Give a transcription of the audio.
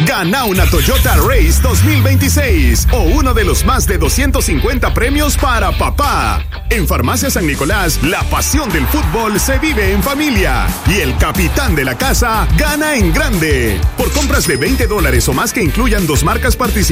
Gana una Toyota Race 2026 o uno de los más de 250 premios para papá. En Farmacia San Nicolás, la pasión del fútbol se vive en familia y el capitán de la casa gana en grande. Por compras de $20 o más que incluyan 2 marcas participantes